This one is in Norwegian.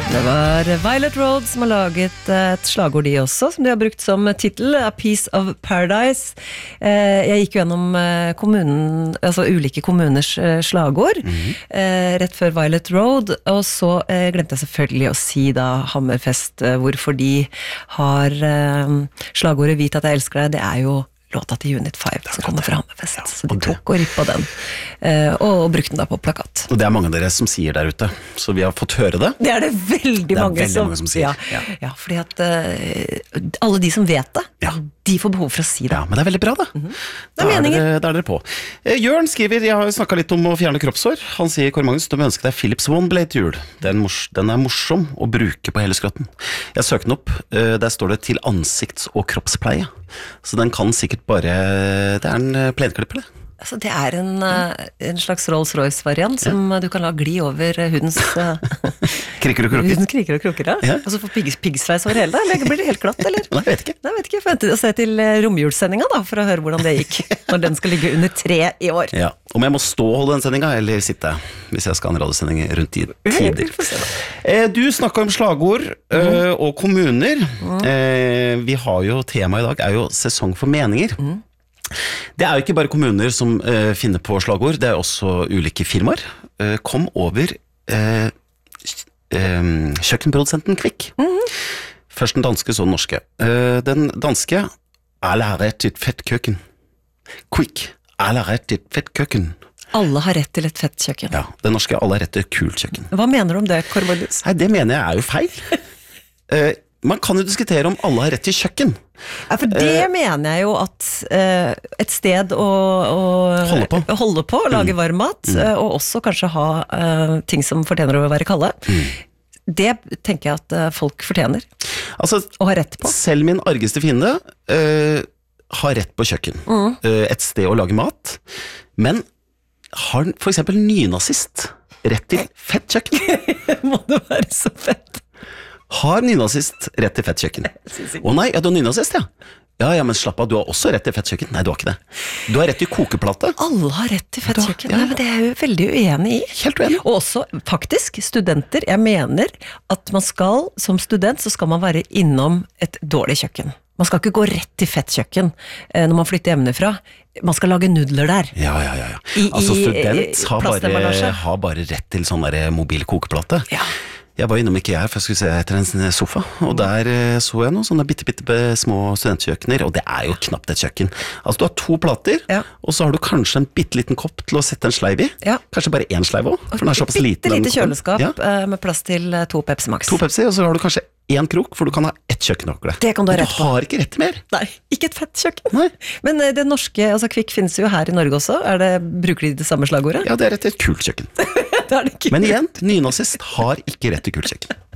Det var Violet Road som har laget et slagord de også, som de har brukt som titel, A Piece of Paradise. Jeg gikk jo gjennom altså ulike kommuners slagord, rett før Violet Road, og så glemte jeg selvfølgelig å si da Hammerfest, hvorfor de har slagordet Vit at jeg elsker deg, det er jo låta til Unit 5 som kommer fra Hammerfest, så de tok og rippet den, og brukte den da på plakat. Og det er mange av dere som sier der ute, så vi har fått høre det. Det er det veldig mange som sier. Ja, fordi at alle de som vet det, de får behov for å si det. Ja, men det er veldig bra da. Det er meningen. Da er dere på. Jørn skriver, jeg har jo snakket litt om å fjerne kroppshår. Han sier, Kåre Magnus, du må ønske deg Philips One Blade til jul. Den er morsom å bruke på hele skrotten. Jeg søkte den opp, der står det til ansikts- og kroppspleie. Så den kan sikkert bare, det er en plenklipper det. Altså, det er en slags Rolls-Royce-variant som du kan la gli over hudens kriker og kroker. Hudens kriker og kroker, ja. Og så får piggsveis over hele da, eller blir det helt glatt, eller? Nei, jeg vet ikke. Nei, jeg vet ikke, jeg forventer å se til romjulssendinga da, for å høre hvordan det gikk, når den skal ligge under 3 i år. Ja, om jeg må stå og holde den sendinga, eller sitte, hvis jeg skal ha en radiosending rundt de tider. Du snakket om slagord og kommuner. Vi har jo, tema i dag er jo sesong for meninger. Det er jo ikke bare kommuner som finner på slagord, det er også ulike firmaer. Kom over kjøkkenprodusenten Kvikk. Først den danske, så den norske. Den danske, alle har rett til et fett køkken. Kvikk, alle har rett til et fett køkken. Alle har rett til et fett kjøkken. Ja, den norske, alle har rett til et kult kjøkken. Hva mener du om det, Kåre Magnus? Nei, det mener jeg er jo feil. Man kan jo diskutere om alle har rett til kjøkken. Ja, for det mener jeg jo at et sted å holde på, lage varm mat, og også kanskje ha ting som fortjener å være kalde. Det tenker jeg at folk fortjener altså, å ha rett på. Selv min argeste fiende har rett på kjøkken. Et sted å lage mat. Men har for eksempel nynazist rett til fett kjøkken? Må det være så fett? Har nynazist rett til fett kjøkken? Å nei, ja, du har nynazist, ja. Ja, men slapp av, du har også rett til fett kjøkken. Nei, du har ikke det. Du har rett til kokeplate. Alle har rett til fett kjøkken. Nei, men det er jeg jo veldig uenig i. Helt uenig. Og også, faktisk, studenter. Jeg mener at man skal, som student, så skal man være innom et dårlig kjøkken. Man skal ikke gå rett til fett kjøkken når man flytter hjemmefra. Man skal lage nudler der. Ja. Altså, student har bare rett til sånn der mobil kokeplate. Ja. Jeg var innom IKEA for jeg skulle se etter en sofa, og der så jeg noen sånne bitte små studentkjøkkener, og det er jo knapt et kjøkken. Altså, du har 2 plater, og så har du kanskje en bitteliten kopp til å sette en sleiv i. Ja. Kanskje bare 1 sleiv også, for den er såpass liten. Bittelite kjøleskap med plass til 2 Pepsi Max. 2 Pepsi, og så har du kanskje 1 krok, for du kan ha 1 kjøkkenhåkle. Det kan du ha rett på. Du har ikke rett til mer. Nei, ikke et fett kjøkken. Nei. Men det norske, altså Kvikk finnes jo her i Norge også. Bruker de det samme slagordet? Ja, det er rett til et kult kjøkken. Det er det ikke. Men igjen, nynazist har ikke rett til kult kjøkken.